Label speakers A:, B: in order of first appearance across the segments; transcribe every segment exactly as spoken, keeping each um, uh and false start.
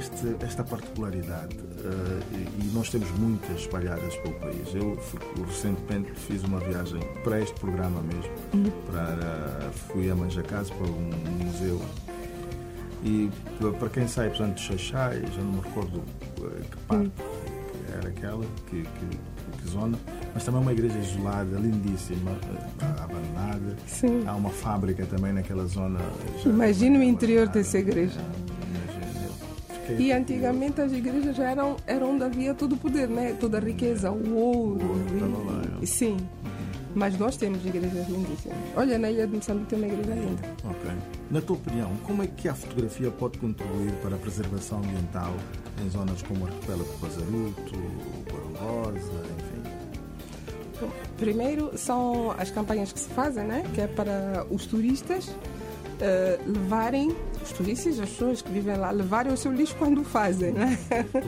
A: este, esta particularidade uh, e, e nós temos muitas espalhadas pelo país. Eu, eu recentemente fiz uma viagem para este programa mesmo, uhum. para, fui a Manjacás para um museu e para quem sai, portanto, de Xaixai, já não me recordo que parte uhum. que era aquela, que, que, que zona, mas também uma igreja isolada, lindíssima, abandonada.
B: Sim.
A: Há uma fábrica também naquela zona.
B: Imagina o interior dessa igreja. E antigamente as igrejas já eram, eram onde havia todo o poder, né? Toda a riqueza, o ouro.
A: O
B: e, sim, mas nós temos igrejas lindíssimas. Olha, na ilha de Moçambique tem uma igreja linda.
A: Ok. Na tua opinião, como é que a fotografia pode contribuir para a preservação ambiental em zonas como o arquipélago do Pazaruto, Corongosa, enfim?
B: Bom, primeiro são as campanhas que se fazem, né? Que é para os turistas uh, levarem, os turistas, as pessoas que vivem lá, levarem o seu lixo quando o fazem, né?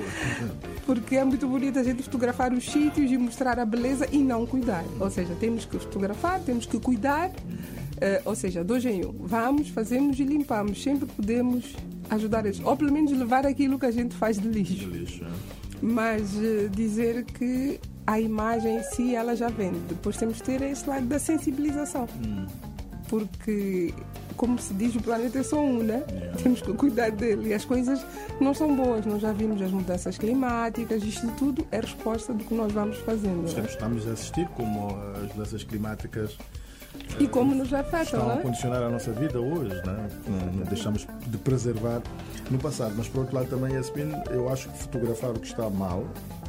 B: Porque é muito bonito a gente fotografar os sítios e mostrar a beleza e não cuidar. Ou seja, temos que fotografar, temos que cuidar, uh, ou seja, dois em um. Vamos, fazemos e limpamos. Sempre podemos ajudar eles. Ou pelo menos levar aquilo que a gente faz de lixo.
A: De lixo, é.
B: Mas uh, dizer que a imagem em si, ela já vem. Depois temos que ter esse lado da sensibilização. Hum. Porque, como se diz, o planeta é só um, né? Yeah. Temos que cuidar dele. E as coisas não são boas. Nós já vimos as mudanças climáticas. Isto tudo é resposta do que nós vamos fazendo.
A: Né? Estamos a assistir como as mudanças climáticas
B: e uh, como nos afetam,
A: estão
B: né?
A: a condicionar a nossa vida hoje, né? Não, não deixamos de preservar no passado. Mas, por outro lado, também, Yasmin, eu acho que fotografar o que está mal,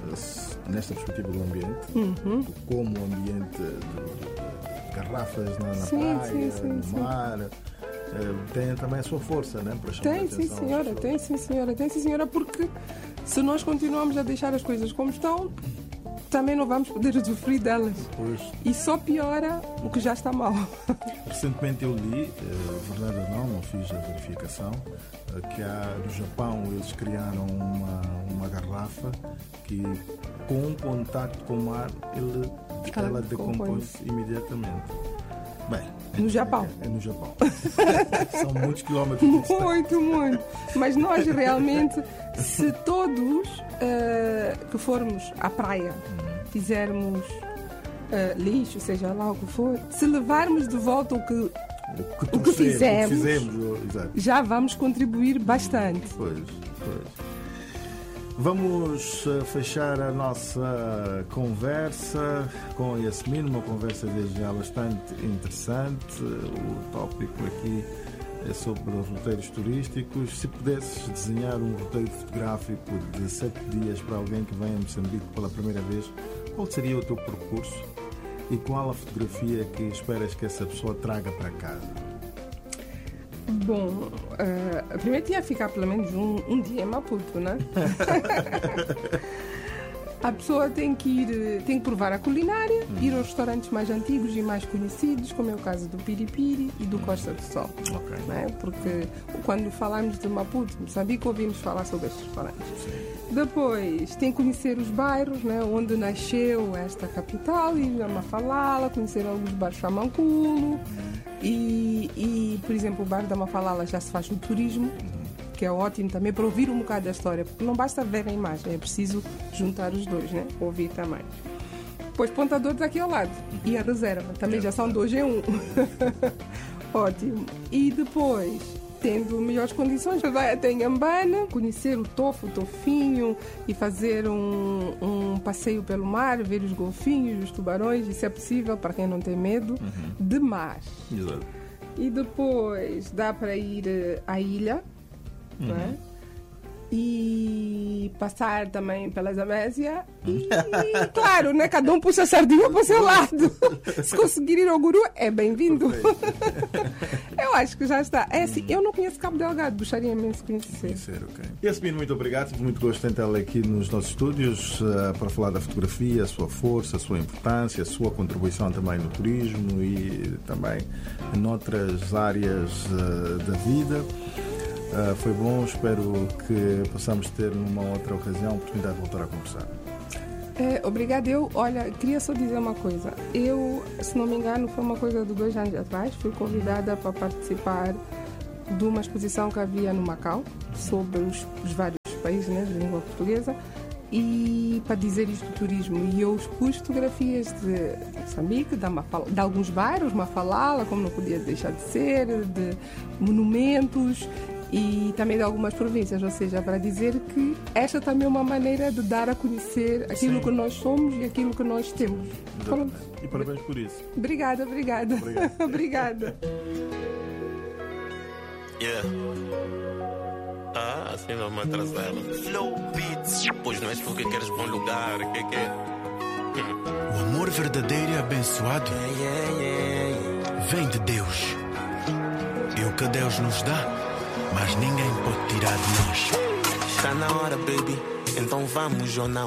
A: nesta perspectiva do ambiente,
B: uhum.
A: do como o ambiente de, de garrafas na, na
B: sim,
A: praia,
B: sim, sim,
A: no
B: sim.
A: mar, tem também a sua força, né? Para chamar
B: tem,
A: a atenção
B: sim, senhora, tem, sim, senhora, tem, sim, senhora, porque se nós continuamos a deixar as coisas como estão, também não vamos poder usufruir delas.
A: Pois.
B: E só piora o que já está mal.
A: Recentemente eu li, uh, verdade ou não, não fiz a verificação, uh, que há, no Japão eles criaram uma, uma garrafa que com um contato com o mar ele, ela, ela decompõe-se imediatamente. Bem,
B: no
A: é,
B: Japão.
A: É, é no Japão. São muitos quilómetros.
B: Muito, muito. Mas nós realmente, se todos uh, que formos à praia, fizermos uh, lixo, seja lá o que for, se levarmos de volta o que,
A: o que,
B: o que fizemos,
A: o que fizemos
B: já vamos contribuir bastante.
A: Pois, pois. Vamos fechar a nossa conversa com a Yasmin, uma conversa desde já bastante interessante. O tópico aqui é sobre roteiros turísticos. Se pudesses desenhar um roteiro fotográfico de sete dias para alguém que vem a Moçambique pela primeira vez, qual seria o teu percurso e qual a fotografia que esperas que essa pessoa traga para casa?
B: Bom, uh, primeiro tinha que ficar pelo menos um, um dia em Maputo, né? A pessoa tem que ir, tem que provar a culinária, hum. ir aos restaurantes mais antigos e mais conhecidos, como é o caso do Piripiri e do Costa do Sol.
A: Okay.
B: Né? Porque quando falamos de Maputo, Moçambique, ouvimos falar sobre estes restaurantes.
A: Sim.
B: Depois tem que conhecer os bairros, né, onde nasceu esta capital, ir a Mafalala, conhecer alguns bairros Famanculo. Hum. E, e, por exemplo, o bar da Mafalala já se faz no turismo, que é ótimo também para ouvir um bocado da história, porque não basta ver a imagem, é preciso juntar os dois, né? Ouvir também. Depois, Pontador está aqui ao lado, e a reserva, também já são dois em um. Ótimo. E depois, tendo melhores condições, vai até Inhambane, conhecer o Tofo, o Tofinho, e fazer um, um passeio pelo mar, ver os golfinhos, os tubarões, isso é possível para quem não tem medo, uhum. de mar.
A: Exato.
B: E depois dá para ir à ilha, uhum. não é? E passar também pela Zamésia e, claro, né, cada um puxa a sardinha para o seu lado. Se conseguir ir ao Guru, é bem-vindo. Eu acho que já está. É assim, eu não conheço Cabo Delgado, gostaria imenso de conhecer.
A: conhecer okay. Yasmin, muito obrigado. Tive muito gosto em tê-la aqui nos nossos estúdios uh, para falar da fotografia, a sua força, a sua importância, a sua contribuição também no turismo e também em outras áreas uh, da vida. Uh, foi bom, espero que possamos ter numa outra ocasião a oportunidade de voltar a conversar.
B: É, obrigada. Eu, olha, queria só dizer uma coisa. Eu, se não me engano, foi uma coisa de dois anos atrás, fui convidada para participar de uma exposição que havia no Macau sobre os, os vários países, né, de língua portuguesa, e para dizer isto do turismo. E eu expus fotografias de Moçambique, de, Mafala, de alguns bairros, Mafalala, como não podia deixar de ser, de monumentos e também de algumas províncias, ou seja, para dizer que esta também é uma maneira de dar a conhecer aquilo Sim. que nós somos e aquilo que nós temos.
A: Pronto. E parabéns por isso.
B: Obrigada, obrigada. Obrigado. Obrigada.
C: Yeah. Ah, assim vamos atrasar ela. Flow Beats. Pois não és porque queres bom lugar, que que é? Hum.
D: O amor verdadeiro e abençoado
C: yeah, yeah, yeah.
D: vem de Deus. E o que Deus nos dá, mas ninguém pode tirar de nós.
C: Está na hora, baby. Então vamos ou não?